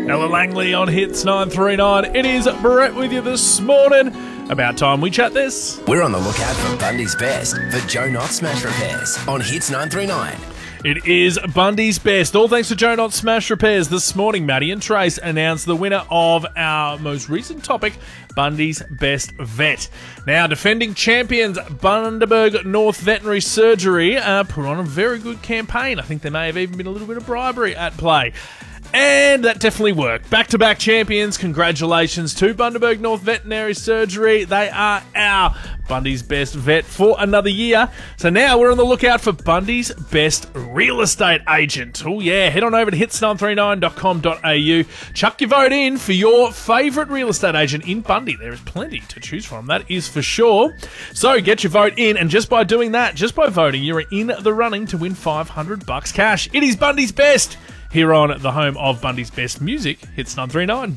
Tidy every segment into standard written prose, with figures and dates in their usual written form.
Ella Langley on Hits 939. It is Brett with you this morning. About time we chat this. We're on the lookout for Bundy's Best for Joe Knott Smash Repairs on Hits 939. It is Bundy's Best. All thanks to Joe Knott Smash Repairs. This morning, Maddie and Trace announced the winner of our most recent topic, Bundy's Best Vet. Now, defending champions Bundaberg North Veterinary Surgery put on a very good campaign. I think there may have even been a little bit of bribery at play. And that definitely worked. Back-to-back champions. Congratulations to Bundaberg North Veterinary Surgery. They are our Bundy's Best Vet for another year. So now we're on the lookout for Bundy's Best Real Estate Agent. Oh yeah, head on over to hits939.com.au. Chuck your vote in for your favourite real estate agent in Bundy. There is plenty to choose from, that is for sure. So get your vote in, and just by doing that, just by voting, you're in the running to win $500 cash. It is Bundy's Best, here on the home of Bundy's Best Music, Hits 939.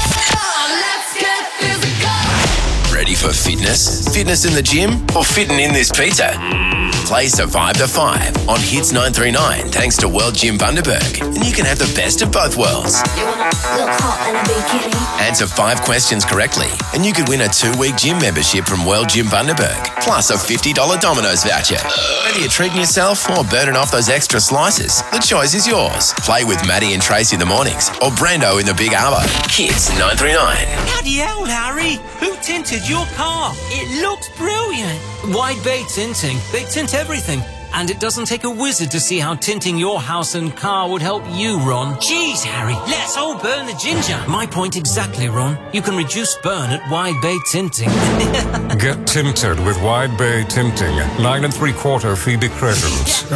Let's get physical. Ready for fitness? Fitness in the gym or fitting in this pizza? Play Survive to 5 on Hits 939 thanks to World Gym Bundaberg, and you can have the best of both worlds. You wanna look hot in a bikini? Answer 5 questions correctly, and you could win a 2-week gym membership from World Gym Bundaberg, plus a $50 Domino's voucher. Whether you're treating yourself or burning off those extra slices, the choice is yours. Play with Maddie and Trace in the mornings, or Brando in the Big Arvo. Hits 939. Bloody hell, Harry! Who tinted your car? It looks brilliant. Wide Bay Tinting. They tint everything. And it doesn't take a wizard to see how tinting your house and car would help you, Ron. Jeez, Harry, let's all burn the ginger. My point exactly, Ron. You can reduce burn at Wide Bay Tinting. Get tinted with Wide Bay Tinting. 9 3/4 Phoebe Crescent.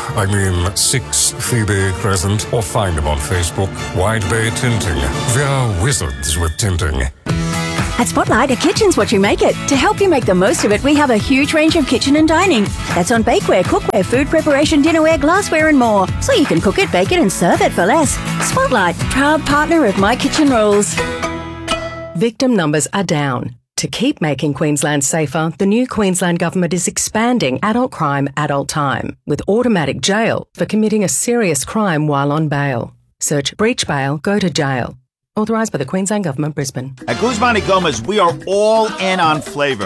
6 Phoebe Crescent. Or find them on Facebook. Wide Bay Tinting. They're wizards with tinting. At Spotlight, a kitchen's what you make it. To help you make the most of it, we have a huge range of kitchen and dining. That's on bakeware, cookware, food preparation, dinnerware, glassware and more. So you can cook it, bake it and serve it for less. Spotlight, proud partner of My Kitchen Rules. Victim numbers are down. To keep making Queensland safer, the new Queensland Government is expanding adult crime, adult time, with automatic jail for committing a serious crime while on bail. Search breach bail, go to jail. Authorised by the Queensland Government, Brisbane. At Guzman y Gomez, we are all in on flavour.